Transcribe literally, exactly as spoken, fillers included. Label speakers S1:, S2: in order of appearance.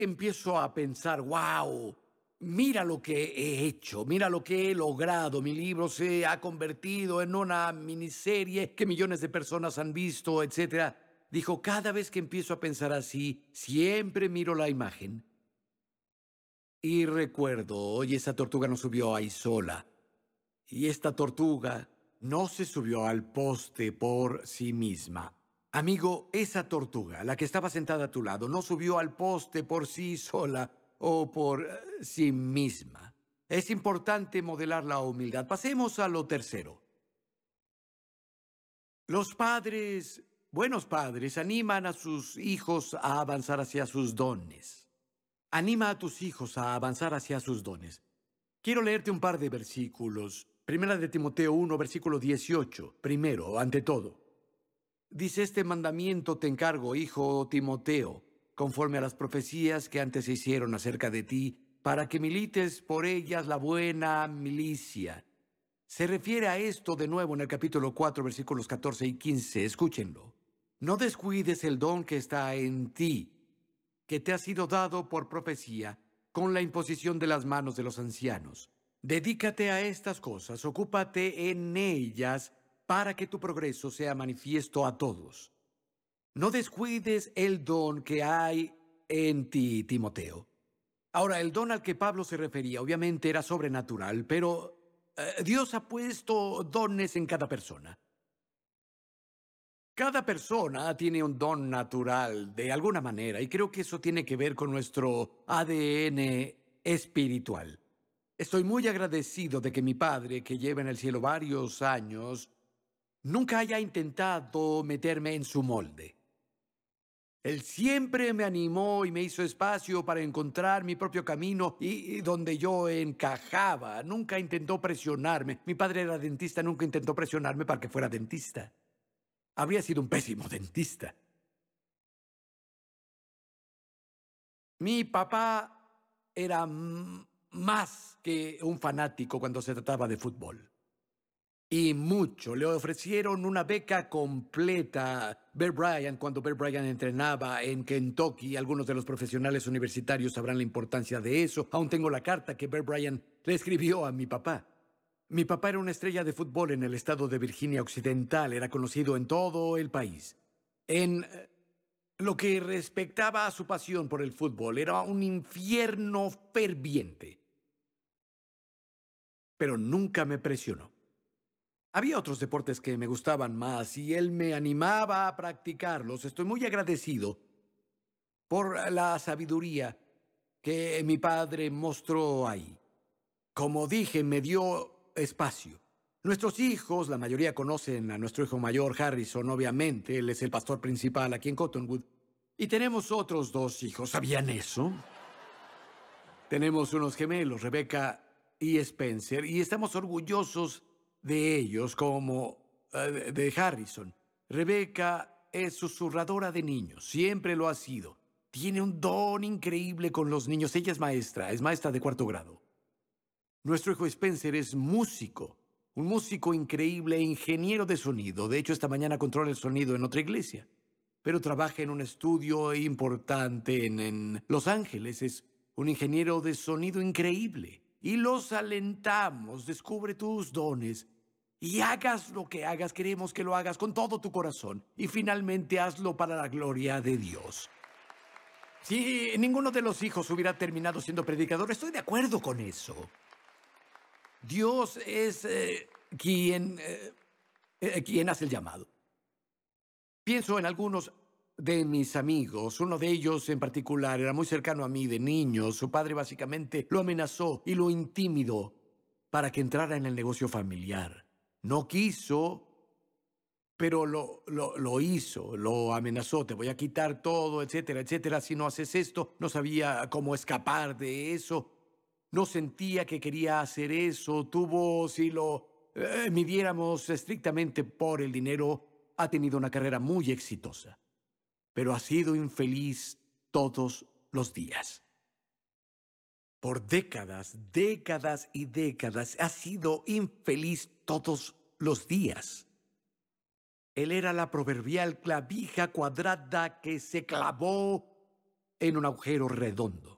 S1: empiezo a pensar, wow, mira lo que he hecho, mira lo que he logrado. Mi libro se ha convertido en una miniserie que millones de personas han visto, etcétera. Dijo, cada vez que empiezo a pensar así, siempre miro la imagen y recuerdo, oye, esa tortuga no subió ahí sola. Y esta tortuga no se subió al poste por sí misma. Amigo, esa tortuga, la que estaba sentada a tu lado, no subió al poste por sí sola o por eh, sí misma. Es importante modelar la humildad. Pasemos a lo tercero. Los padres, buenos padres, animan a sus hijos a avanzar hacia sus dones. Anima a tus hijos a avanzar hacia sus dones. Quiero leerte un par de versículos. Primera de Timoteo uno, versículo dieciocho. Primero, ante todo. Dice, este mandamiento te encargo, hijo Timoteo, conforme a las profecías que antes se hicieron acerca de ti, para que milites por ellas la buena milicia. Se refiere a esto de nuevo en el capítulo cuatro, versículos catorce y quince. Escúchenlo. No descuides el don que está en ti, que te ha sido dado por profecía, con la imposición de las manos de los ancianos. Dedícate a estas cosas, ocúpate en ellas, para que tu progreso sea manifiesto a todos. No descuides el don que hay en ti, Timoteo. Ahora, el don al que Pablo se refería obviamente era sobrenatural, pero eh, Dios ha puesto dones en cada persona. Cada persona tiene un don natural de alguna manera y creo que eso tiene que ver con nuestro A D N espiritual. Estoy muy agradecido de que mi padre, que lleva en el cielo varios años, nunca haya intentado meterme en su molde. Él siempre me animó y me hizo espacio para encontrar mi propio camino y, y donde yo encajaba. Nunca intentó presionarme. Mi padre era dentista, nunca intentó presionarme para que fuera dentista. Habría sido un pésimo dentista. Mi papá era mm, más que un fanático cuando se trataba de fútbol. Y mucho. Le ofrecieron una beca completa. Bear Bryant, cuando Bear Bryant entrenaba en Kentucky, algunos de los profesionales universitarios sabrán la importancia de eso. Aún tengo la carta que Bear Bryant le escribió a mi papá. Mi papá era una estrella de fútbol en el estado de Virginia Occidental. Era conocido en todo el país. En eh, lo que respectaba a su pasión por el fútbol, era un infierno ferviente. Pero nunca me presionó. Había otros deportes que me gustaban más y él me animaba a practicarlos. Estoy muy agradecido por la sabiduría que mi padre mostró ahí. Como dije, me dio espacio. Nuestros hijos, la mayoría conocen a nuestro hijo mayor, Harrison, obviamente. Él es el pastor principal aquí en Cottonwood. Y tenemos otros dos hijos. ¿Sabían eso? Tenemos unos gemelos, Rebecca y Spencer, y estamos orgullosos de ellos como eh, de Harrison. Rebecca es susurradora de niños, siempre lo ha sido. Tiene un don increíble con los niños. Ella es maestra, es maestra de cuarto grado. Nuestro hijo Spencer es músico, un músico increíble e ingeniero de sonido. De hecho, esta mañana controla el sonido en otra iglesia, pero trabaja en un estudio importante en, en Los Ángeles. Es un ingeniero de sonido increíble. Y los alentamos. Descubre tus dones. Y hagas lo que hagas, queremos que lo hagas con todo tu corazón. Y finalmente hazlo para la gloria de Dios. Si ninguno de los hijos hubiera terminado siendo predicador, estoy de acuerdo con eso. Dios es eh, quien, eh, eh, quien hace el llamado. Pienso en algunos de mis amigos. Uno de ellos en particular era muy cercano a mí de niño. Su padre básicamente lo amenazó y lo intimidó para que entrara en el negocio familiar. No quiso, pero lo, lo, lo hizo, lo amenazó. Te voy a quitar todo, etcétera, etcétera. Si no haces esto, no sabía cómo escapar de eso. No sentía que quería hacer eso. Tuvo, si lo eh, midiéramos estrictamente por el dinero, ha tenido una carrera muy exitosa, pero ha sido infeliz todos los días. Por décadas, décadas y décadas, ha sido infeliz todos los días. Él era la proverbial clavija cuadrada que se clavó en un agujero redondo.